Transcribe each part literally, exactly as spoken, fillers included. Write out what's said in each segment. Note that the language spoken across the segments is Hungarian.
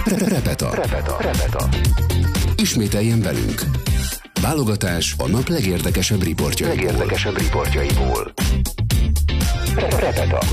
Repeta. Repeta. Repeta. Ismételjen velünk. Válogatás a nap legérdekesebb riportjaiból. Legérdekesebb riportjaiból. Repeta.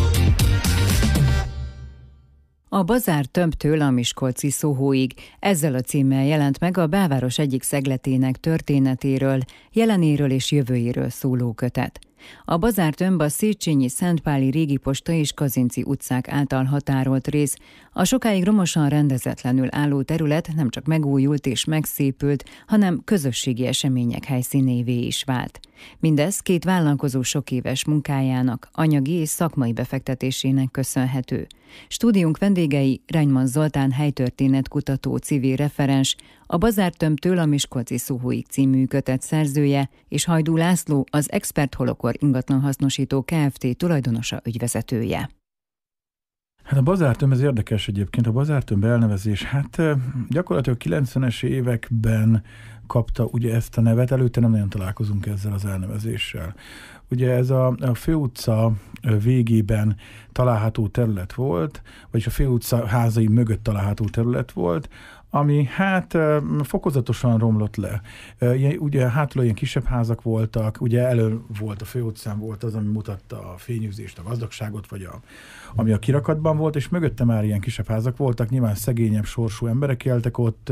A bazár tömbtől a miskolci Sohóig, ezzel a címmel jelent meg a belváros egyik szegletének történetéről, jelenéről és jövőjéről szóló kötet. A bazár tömb a Széchenyi, Szentpáli Régiposta és Kazinczy utcák által határolt rész. A sokáig romosan rendezetlenül álló terület nem csak megújult és megszépült, hanem közösségi események helyszínévé is vált. Mindez két vállalkozó sokéves munkájának, anyagi és szakmai befektetésének köszönhető. Stúdiónk vendégei Reinymann Zoltán helytörténetkutató civil referens, a Bazártömbtől a Miskolci Sohóig című kötet szerzője, és Hajdú László, az Expert Holokor ingatlanhasznosító Kft. Tulajdonosa, ügyvezetője. Hát a Bazártömb, ez érdekes egyébként. A Bazártömb elnevezés, hát gyakorlatilag kilencvenes években kapta ugye ezt a nevet, előtte nem nagyon találkozunk ezzel az elnevezéssel. Ugye ez a, a főutca végében található terület volt, vagyis a főutca házai mögött található terület volt, ami hát fokozatosan romlott le. Ugye hátul ilyen kisebb házak voltak, ugye elő volt a főutcán volt az, ami mutatta a fényűzést, a gazdagságot, vagy a, ami a kirakatban volt, és mögötte már ilyen kisebb házak voltak, nyilván szegényebb sorsú emberek éltek ott,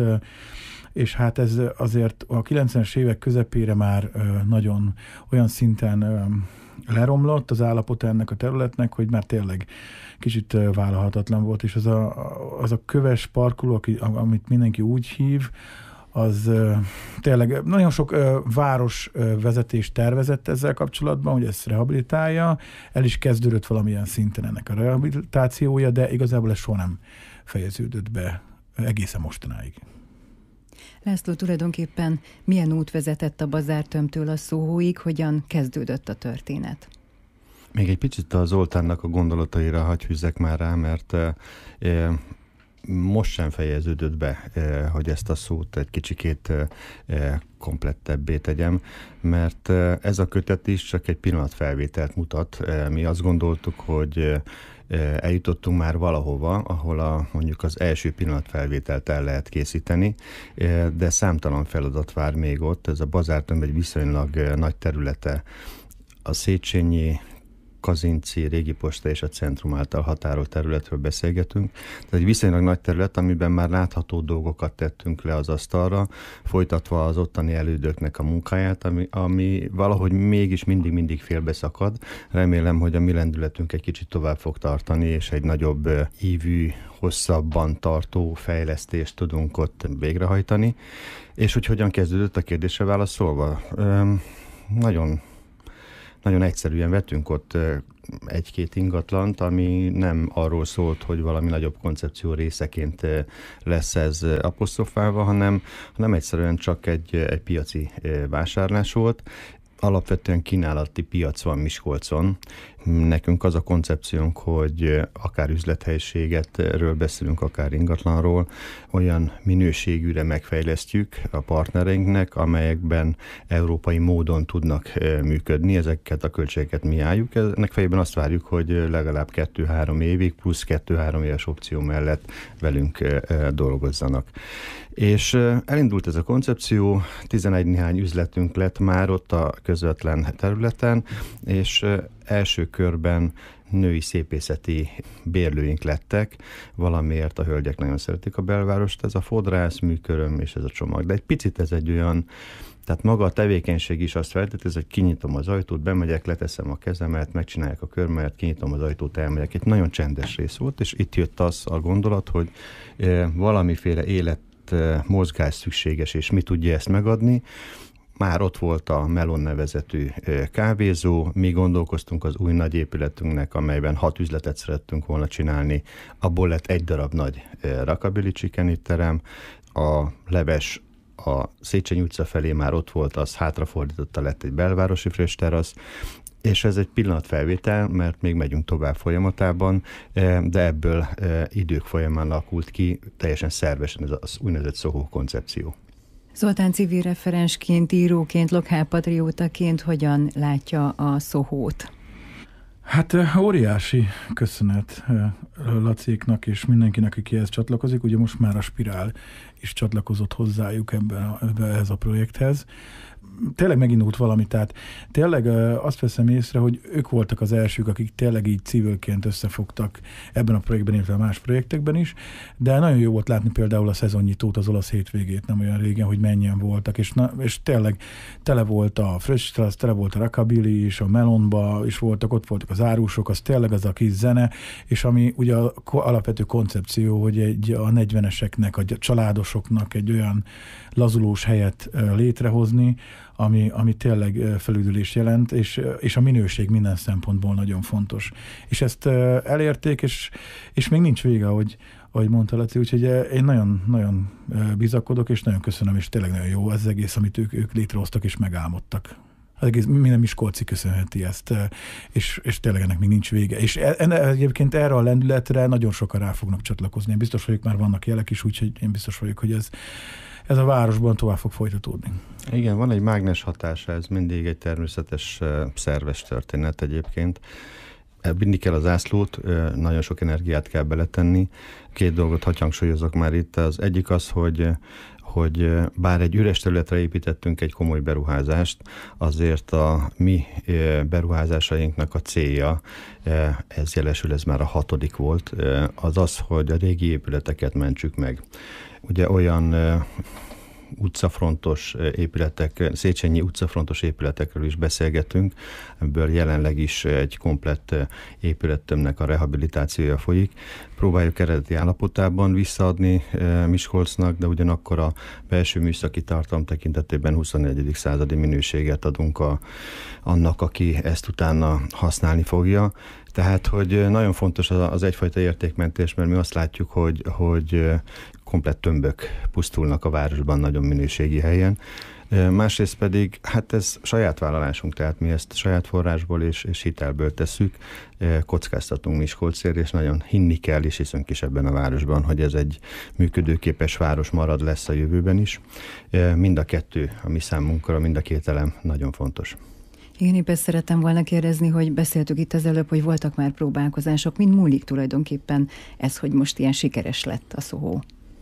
és hát ez azért a kilencvenes évek közepére már nagyon olyan szinten leromlott az állapot ennek a területnek, hogy már tényleg kicsit vállalhatatlan volt, és az a, az a köves parkoló, amit mindenki úgy hív, az tényleg nagyon sok városvezetés tervezett ezzel kapcsolatban, hogy ezt rehabilitálja, el is kezdődött valamilyen szinten ennek a rehabilitációja, de igazából ez soha nem fejeződött be egészen mostanáig. László, tulajdonképpen milyen út vezetett a Bazártömbtől a Sohóig, hogyan kezdődött a történet? Még egy picit a Zoltánnak a gondolataira hadd hűzzek már rá, mert e, e, most sem fejeződött be, e, hogy ezt a szót egy kicsikét e, komplettebbé tegyem, mert e, ez a kötet is csak egy pillanatfelvételt mutat. E, mi azt gondoltuk, hogy eljutottunk már valahova, ahol a, mondjuk az első pillanatfelvételt el lehet készíteni, de számtalan feladat vár még ott. Ez a Bazártömb egy viszonylag nagy területe. A Széchenyi, Kazinczy, Régiposta és a centrum által határolt területről beszélgetünk. Tehát egy viszonylag nagy terület, amiben már látható dolgokat tettünk le az asztalra, folytatva az ottani elődöknek a munkáját, ami, ami valahogy mégis mindig-mindig félbeszakad. Remélem, hogy a mi lendületünk egy kicsit tovább fog tartani, és egy nagyobb ívű, hosszabban tartó fejlesztést tudunk ott végrehajtani. És hogy hogyan kezdődött a kérdésre válaszolva? Üm, nagyon Nagyon egyszerűen vettünk ott egy-két ingatlant, ami nem arról szólt, hogy valami nagyobb koncepció részeként lesz ez apostrofálva, hanem, hanem egyszerűen csak egy, egy piaci vásárlás volt. Alapvetően kínálati piac van Miskolcon. Nekünk az a koncepciónk, hogy akár üzlethelyiségetről beszélünk, akár ingatlanról, olyan minőségűre megfejlesztjük a partnereinknek, amelyekben európai módon tudnak működni. Ezeket a költségeket mi álljuk. Ennek fejében azt várjuk, hogy legalább kettő-három évig plusz kettő-három éves opció mellett velünk dolgozzanak. És elindult ez a koncepció, tizenegy néhány üzletünk lett már ott a közvetlen területen, és első körben női szépészeti bérlőink lettek, valamiért a hölgyek nagyon szeretik a belvárost, ez a fodrász, műköröm és ez a csomag. De egy picit ez egy olyan, tehát maga a tevékenység is azt feltételez, hogy kinyitom az ajtót, bemegyek, leteszem a kezemet, megcsinálják a körmemet, kinyitom az ajtót, elmegyek. Egy nagyon csendes rész volt, és itt jött az a gondolat, hogy valamiféle élet mozgás szükséges, és mi tudja ezt megadni. Már ott volt a Melon nevezetű kávézó, mi gondolkoztunk az új nagy épületünknek, amelyben hat üzletet szerettünk volna csinálni. Abból lett egy darab nagy rockabilly chicken étterem, a leves a Széchenyi utca felé már ott volt, az hátrafordította, lett egy belvárosi friss terasz, és ez egy pillanatfelvétel, mert még megyünk tovább folyamatában, de ebből idők folyamán alakult ki teljesen szervesen ez az úgynevezett Sohó koncepció. Zoltán civil referensként, íróként, lokálpatriótaként hogyan látja a Sohót? Hát óriási köszönet Lacéknak és mindenkinek, aki ehhez csatlakozik. Ugye most már a Spirál is csatlakozott hozzájuk ebben a, ebben ehhez a projekthez. Tényleg megindult valami, tehát tényleg azt veszem észre, hogy ők voltak az elsők, akik tényleg így civilként összefogtak ebben a projektben, illetve más projektekben is, de nagyon jó volt látni például a szezonnyitót, az olasz hétvégét nem olyan régen, hogy mennyien voltak, és, na, és tényleg tele volt a Fröschstrasse, tele volt a Rockabilly is, a Melonba is voltak, ott voltak az árusok, az tényleg az a kis zene, és ami ugye a alapvető koncepció, hogy egy a negyveneseknek, a családosoknak egy olyan lazulós helyet létrehozni, ami, ami tényleg felüdülést jelent, és, és a minőség minden szempontból nagyon fontos. És ezt elérték, és, és még nincs vége, ahogy, ahogy mondta Laci, úgyhogy én nagyon, nagyon bizakodok, és nagyon köszönöm, és tényleg nagyon jó az egész, amit ők, ők létrehoztak és megálmodtak. Az egész minden Miskolci köszönheti ezt, és, és tényleg ennek még nincs vége. És enne, egyébként erre a lendületre nagyon sokan rá fognak csatlakozni. Én biztos vagyok, már vannak jelek is, úgyhogy én biztos vagyok, hogy ez ez a városban tovább fog folytatódni. Igen, van egy mágnes hatása, ez mindig egy természetes, szerves történet egyébként. Vinni kell az zászlót, nagyon sok energiát kell beletenni. Két dolgot hadd hangsúlyozok már itt. Az egyik az, hogy hogy bár egy üres területre építettünk egy komoly beruházást, azért a mi beruházásainknak a célja, ez jelesül, ez már a hatodik volt, az az, hogy a régi épületeket mentsük meg. Ugye olyan utcafrontos épületek, Széchenyi utcafrontos épületekről is beszélgetünk, ebből jelenleg is egy komplett épülettömnek a rehabilitációja folyik. Próbáljuk eredeti állapotában visszaadni Miskolcnak, de ugyanakkor a belső műszaki tartalom tekintetében huszonegyedik századi minőséget adunk a, annak, aki ezt utána használni fogja. Tehát, hogy nagyon fontos az egyfajta értékmentés, mert mi azt látjuk, hogy, hogy komplett tömbök pusztulnak a városban nagyon minőségi helyen. Másrészt pedig, hát ez saját vállalásunk, tehát mi ezt saját forrásból és, és hitelből tesszük, kockáztatunk Miskolcért, és nagyon hinni kell, és hiszünk is ebben a városban, hogy ez egy működőképes város marad lesz a jövőben is. Mind a kettő a mi számunkra, mind a két elem nagyon fontos. Én épp ezt szerettem volna kérdezni, hogy beszéltük itt az előbb, hogy voltak már próbálkozások, mind múlik tulajdonképpen ez, hogy most ilyen sikeres lett a Soho.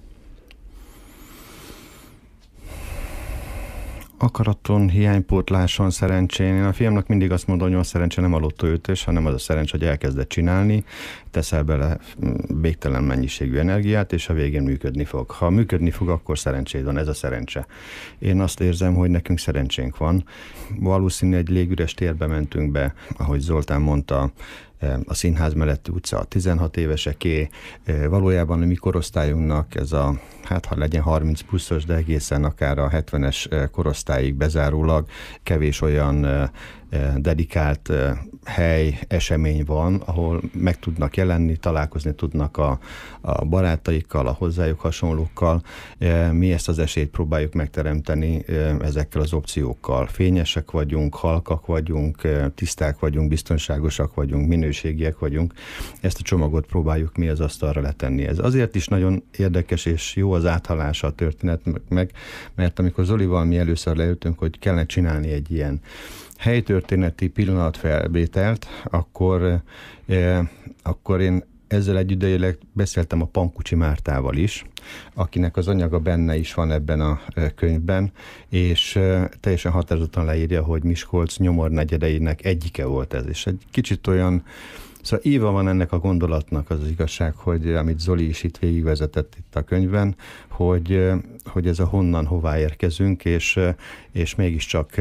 Akaraton, hiánypótláson, szerencsén. Én a fiamnak mindig azt mondom, hogy a szerencse nem a lottóütés, hanem az a szerencs, hogy elkezded csinálni, teszel bele végtelen mennyiségű energiát, és a végén működni fog. Ha működni fog, akkor szerencséd van, ez a szerencse. Én azt érzem, hogy nekünk szerencsénk van. Valószínű egy légüres térbe mentünk be, ahogy Zoltán mondta, a színház melletti utca a tizenhat éveseké, valójában a mi korosztályunknak ez a, hát ha legyen harminc pluszos, de egészen akár a hetvenes korosztályig bezárólag kevés olyan dedikált hely, esemény van, ahol meg tudnak jelenni, találkozni tudnak a, a barátaikkal, a hozzájuk hasonlókkal. Mi ezt az esélyt próbáljuk megteremteni ezekkel az opciókkal. Fényesek vagyunk, halkak vagyunk, tiszták vagyunk, biztonságosak vagyunk, minőségiek vagyunk. Ezt a csomagot próbáljuk mi az asztalra letenni. Ez azért is nagyon érdekes és jó az áthalása a történetnek, mert amikor Zolival mi először leültünk, hogy kellene csinálni egy ilyen helytörténeti pillanatfelvételt, akkor, eh, akkor én ezzel egyidejűleg beszéltem a Pankucsi Mártával is, akinek az anyaga benne is van ebben a könyvben, és teljesen határozottan leírja, hogy Miskolc nyomornegyedeinek egyike volt ez, és egy kicsit olyan, szóval íva van ennek a gondolatnak, az, az igazság, hogy amit Zoli is itt végigvezetett itt a könyvben, hogy, hogy ez a honnan, hová érkezünk, és, és mégiscsak,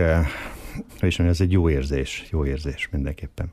és ez egy jó érzés, jó érzés mindenképpen.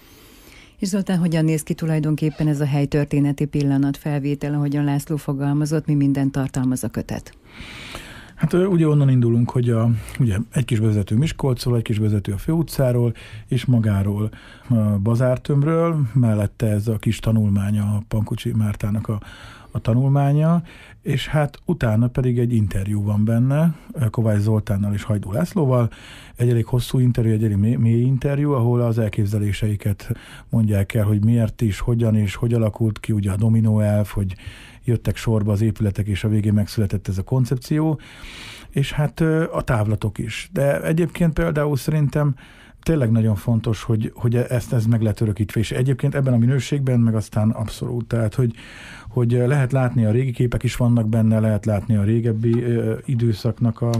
És Zoltán, hogyan néz ki tulajdonképpen ez a helytörténeti pillanat felvétel, ahogyan László fogalmazott, mi minden tartalmaz a kötet? Hát ugye onnan indulunk, hogy a, ugye egy kis vezető Miskolcról, egy kis vezető a Főutcáról, és magáról a bazártömbről, mellette ez a kis tanulmánya, a Pankucsi Mártának a, a tanulmánya, és hát utána pedig egy interjú van benne, Kovács Zoltánnal és Hajdú Lászlóval, egy elég hosszú interjú, egy elég mély, mély interjú, ahol az elképzeléseiket mondják el, hogy miért is, hogyan és hogy alakult ki ugye a dominó elv, hogy jöttek sorba az épületek, és a végén megszületett ez a koncepció, és hát a távlatok is. De egyébként például szerintem tényleg nagyon fontos, hogy, hogy ezt ez meg lett örökítve, és egyébként ebben a minőségben meg aztán abszolút, tehát hogy, hogy lehet látni, a régi képek is vannak benne, lehet látni a régebbi ö, időszaknak a,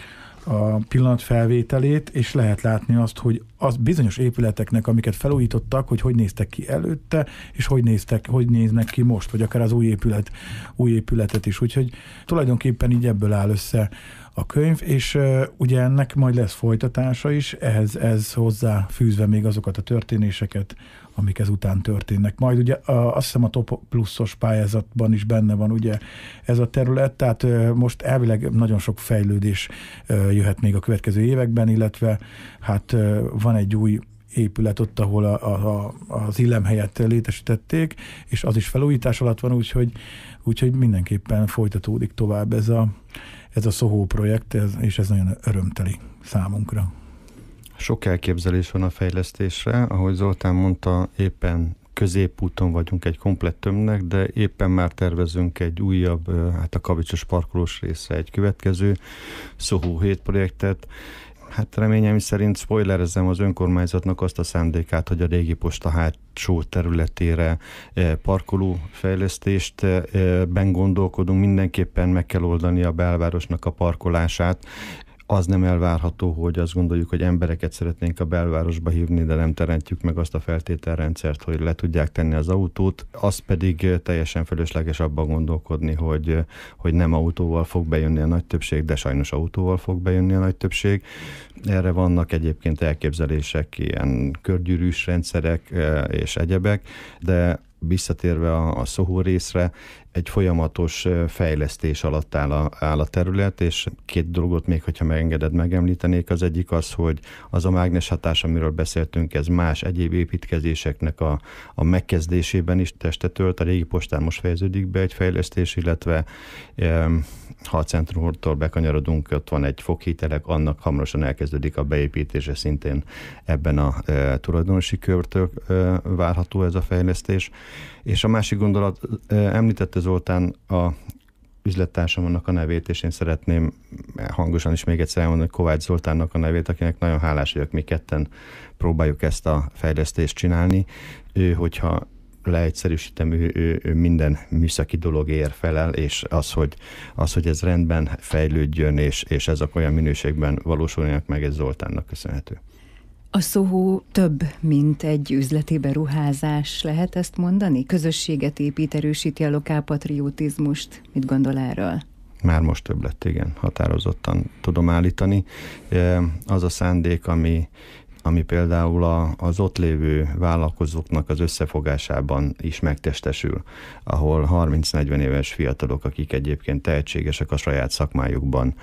a pillanatfelvételét, és lehet látni azt, hogy az bizonyos épületeknek, amiket felújítottak, hogy hogy néztek ki előtte, és hogy, néztek, hogy néznek ki most, vagy akár az új épület, új épületet is. Úgyhogy tulajdonképpen így ebből áll össze a könyv, és uh, ugye ennek majd lesz folytatása is, ehhez ez hozzá fűzve még azokat a történéseket, amik ezután történnek. Majd ugye a, azt hiszem a Top Pluszos pályázatban is benne van ugye ez a terület, tehát uh, most elvileg nagyon sok fejlődés uh, jöhet még a következő években, illetve hát uh, van egy új épület ott, ahol a, a, az illemhelyet létesítették, és az is felújítás alatt van, úgyhogy, úgyhogy mindenképpen folytatódik tovább ez a ez a Soho projekt, ez, és ez nagyon örömteli számunkra. Sok elképzelés van a fejlesztésre, ahogy Zoltán mondta, éppen középúton vagyunk egy komplett tömbnek, de éppen már tervezünk egy újabb, hát a Kavicsos parkolós részre egy következő Soho hét projektet. Hát reményem szerint spoilerezem az önkormányzatnak azt a szándékát, hogy a régi posta hátsó területére parkoló fejlesztést ben gondolkodunk. Mindenképpen meg kell oldani a belvárosnak a parkolását. Az nem elvárható, hogy azt gondoljuk, hogy embereket szeretnénk a belvárosba hívni, de nem teremtjük meg azt a feltételrendszert, hogy le tudják tenni az autót. Az pedig teljesen fölösleges abban gondolkodni, hogy, hogy nem autóval fog bejönni a nagy többség, de sajnos autóval fog bejönni a nagy többség. Erre vannak egyébként elképzelések, ilyen körgyűrűs rendszerek és egyebek, de visszatérve a, a Soho részre, egy folyamatos fejlesztés alatt áll a, áll a terület, és két dolgot még, hogyha megengeded, megemlítenék. Az egyik az, hogy az a mágnes hatás, amiről beszéltünk, ez más egyéb építkezéseknek a, a megkezdésében is testet ölt. A régi postán most fejeződik be egy fejlesztés, illetve e, ha a centrumtól bekanyarodunk, ott van egy foghítelek, annak hamarosan elkezdődik a beépítése, szintén ebben a e, tulajdonosi körtől e, várható ez a fejlesztés. És a másik gondolat, említette Zoltán a üzlettársamnak a nevét, és én szeretném hangosan is még egyszer elmondani Kovács Zoltánnak a nevét, akinek nagyon hálás vagyok, mi ketten próbáljuk ezt a fejlesztést csinálni. Ő, hogyha leegyszerűsítem, ő, ő, ő minden műszaki dologért felel, és az, hogy, az, hogy ez rendben fejlődjön, és, és ezek olyan minőségben valósuljanak meg, ez Zoltánnak köszönhető. A Soho több, mint egy üzleti beruházás, lehet ezt mondani? Közösséget épít, erősíti a lokálpatriotizmust. Mit gondol erről? Már most több lett, igen, határozottan tudom állítani. Az a szándék, ami, ami például a, az ott lévő vállalkozóknak az összefogásában is megtestesül, ahol harminc-negyven éves fiatalok, akik egyébként tehetségesek a saját szakmájukban,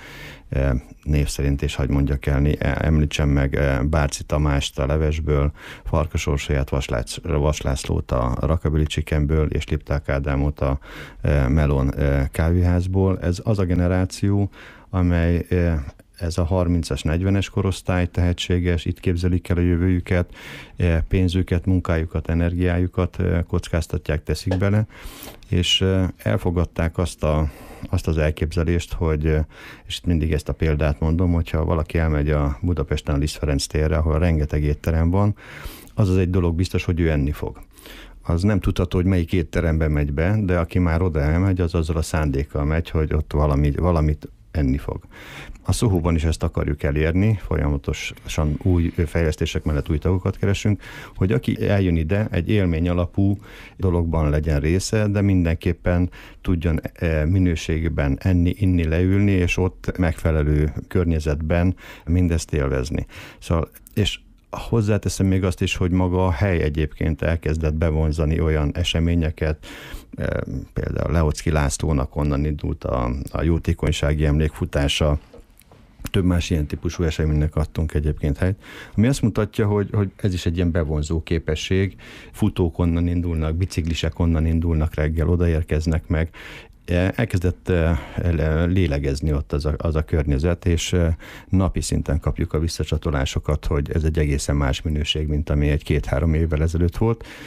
név szerint is, hagy mondjak el, említsem meg Bárci Tamást a Levesből, Farkas Orsolyát, Vas Lászlót a Rockabilly Chickenből, és Lipták Ádámot a Melon kávéházból. Ez az a generáció, amely ez a harmincas, negyvenes korosztály tehetséges, itt képzelik el a jövőjüket, pénzüket, munkájukat, energiájukat kockáztatják, teszik bele, és elfogadták azt, a, azt az elképzelést, hogy, és itt mindig ezt a példát mondom, hogyha valaki elmegy a Budapesten a Liszt Ferenc térre, ahol rengeteg étterem van, az az egy dolog biztos, hogy ő enni fog. Az nem tudható, hogy melyik étterembe megy be, de aki már oda elmegy, az azzal a szándékkal megy, hogy ott valami, valamit enni fog. A Sohoban is ezt akarjuk elérni, folyamatosan új fejlesztések mellett új tagokat keresünk, hogy aki eljön ide, egy élmény alapú dologban legyen része, de mindenképpen tudjon minőségben enni, inni, leülni, és ott megfelelő környezetben mindezt élvezni. Szóval, és hozzáteszem még azt is, hogy maga a hely egyébként elkezdett bevonzani olyan eseményeket, például Leocki Lászlónak onnan indult a, a jótékonysági emlékfutása, több más ilyen típusú eseménynek adtunk egyébként helyt, ami azt mutatja, hogy, hogy ez is egy ilyen bevonzó képesség, futók onnan indulnak, biciklisek onnan indulnak reggel, odaérkeznek meg, elkezdett lélegezni ott az a, az a környezet, és napi szinten kapjuk a visszacsatolásokat, hogy ez egy egészen más minőség, mint ami egy két-három évvel ezelőtt volt.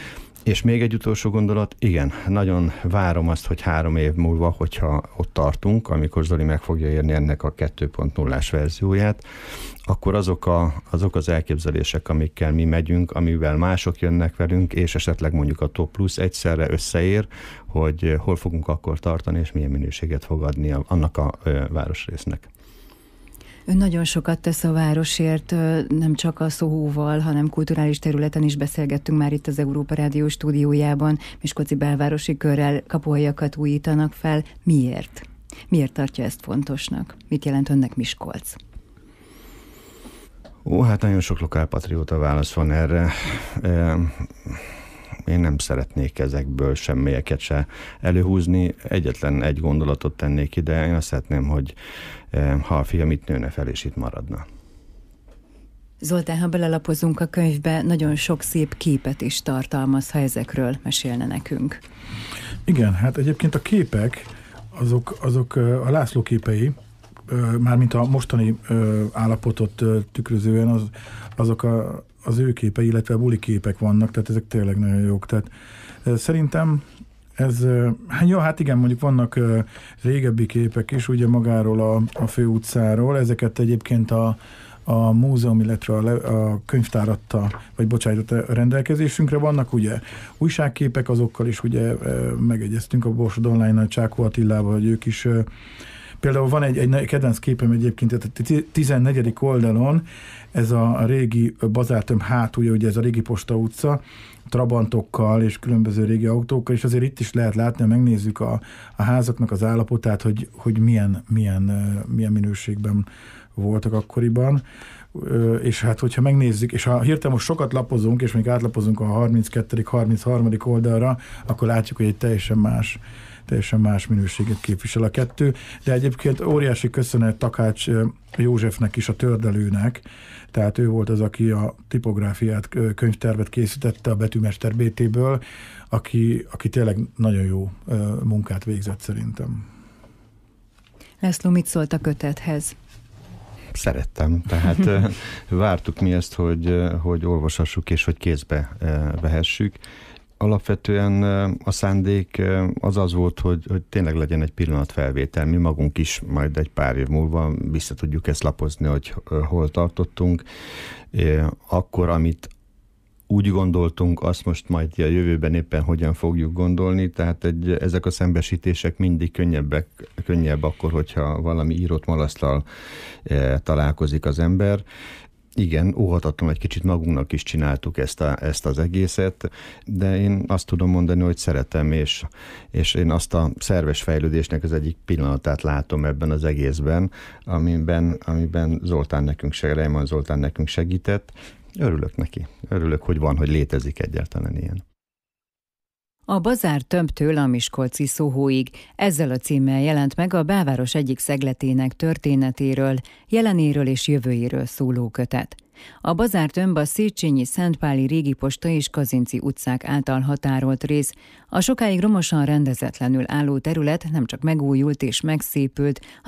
És még egy utolsó gondolat, igen, nagyon várom azt, hogy három év múlva, hogyha ott tartunk, amikor Zoli meg fogja érni ennek a kettő pont nullás verzióját, akkor azok, a, azok az elképzelések, amikkel mi megyünk, amivel mások jönnek velünk, és esetleg mondjuk a Top Plus egyszerre összeér, hogy hol fogunk akkor tartani, és milyen minőséget fog adni annak a városrésznek. Ön nagyon sokat tesz a városért, nem csak a Sohóval, hanem kulturális területen is beszélgettünk már itt az Európa Rádió stúdiójában. Miskolci belvárosi körrel kapuajakat újítanak fel. Miért? Miért tartja ezt fontosnak? Mit jelent önnek Miskolc? Ó, hát nagyon sok lokálpatrióta válasz van erre. Én nem szeretnék ezekből semmieket se előhúzni. Egyetlen egy gondolatot tennék ide. Én azt szeretném, hogy ha a fiam itt nőne fel, és itt maradna. Zoltán, ha belelapozunk a könyvbe, nagyon sok szép képet is tartalmaz, ha ezekről mesélne nekünk. Igen, hát egyébként a képek, azok, azok a László képei, mármint a mostani állapotot tükrözően, az, azok a, az ő képei, illetve a buli képek vannak, tehát ezek tényleg nagyon jók. Tehát szerintem ez, hát jó, hát igen, mondjuk vannak régebbi képek is, ugye magáról a, a főutcáról, ezeket egyébként a, a múzeum, illetve a, a könyvtár adta, vagy bocsánat, a rendelkezésünkre vannak, ugye újságképek, azokkal is ugye megegyeztünk a Borsod Online-nal, Csákó Attilával, hogy ők is. Például van egy, egy kedvenc képem egyébként, a tizennegyedik oldalon, ez a régi bazártömb hátulja, ugye ez a régi Posta utca, trabantokkal és különböző régi autókkal, és azért itt is lehet látni, ha megnézzük a, a házaknak az állapotát, hogy, hogy milyen, milyen, milyen minőségben voltak akkoriban. És hát, hogyha megnézzük, és ha hirtelen most sokat lapozunk, és még átlapozunk a harminckettedik harmincharmadik oldalra, akkor látjuk, hogy egy teljesen más teljesen más minőséget képvisel a kettő, de egyébként óriási köszönet Takács Józsefnek is, a tördelőnek, tehát ő volt az, aki a tipográfiát, könyvtervet készítette a Betűmester bé té-ből, aki, aki tényleg nagyon jó munkát végzett szerintem. László, mit szólt a kötethez? Szerettem, tehát vártuk mi ezt, hogy, hogy olvashassuk és hogy kézbe vehessük. Alapvetően a szándék az az volt, hogy, hogy tényleg legyen egy pillanatfelvétel. Mi magunk is majd egy pár év múlva vissza tudjuk ezt lapozni, hogy hol tartottunk. Akkor, amit úgy gondoltunk, azt most majd a jövőben éppen hogyan fogjuk gondolni, tehát egy, ezek a szembesítések mindig könnyebbek, könnyebb akkor, hogyha valami írott malasztal e, találkozik az ember. Igen, óhatatlan egy kicsit magunknak is csináltuk ezt, a, ezt az egészet, de én azt tudom mondani, hogy szeretem, és, és én azt a szerves fejlődésnek az egyik pillanatát látom ebben az egészben, amiben, amiben Zoltán nekünk, Reimann Zoltán nekünk segített. Örülök neki. Örülök, hogy van, hogy létezik egyáltalán ilyen. A Bazártömbtől a miskolci Sohóig ezzel a címmel jelent meg a belváros egyik szegletének történetéről, jelenéről és jövőjéről szóló kötet. A Bazártömb a Széchenyi, Szentpáli, Régi Posta és Kazinczy utcák által határolt rész. A sokáig romosan rendezetlenül álló terület nem csak megújult és megszépült,